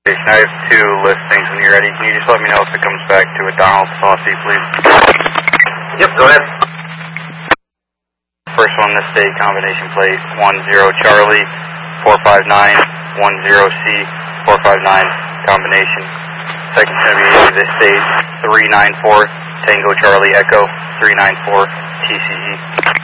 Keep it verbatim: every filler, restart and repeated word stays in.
I have two listings when you're ready. Can you just let me know if it comes back to a Donald Saucy, please? Yep, go ahead. First one, this state combination plate one zero Charlie four five nine one zero C four five nine combination. Second's going to be this state three nine four Tango Charlie Echo three nine four T C E.